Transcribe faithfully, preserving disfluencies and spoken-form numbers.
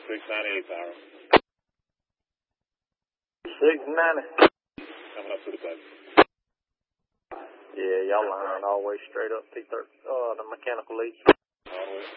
six ninety-eight power. six ninety. Coming up to the base. Yeah, y'all line all the way straight up P thirty, uh, the mechanical lead. All the way.